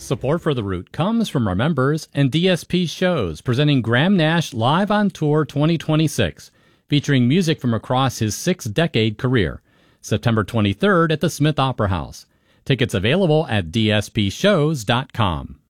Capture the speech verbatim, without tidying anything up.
Support for The Root comes from our members and D S P Shows, presenting Graham Nash Live on Tour twenty twenty-six, featuring music from across his six-decade career. September twenty-third at the Smith Opera House. Tickets available at d s p shows dot com.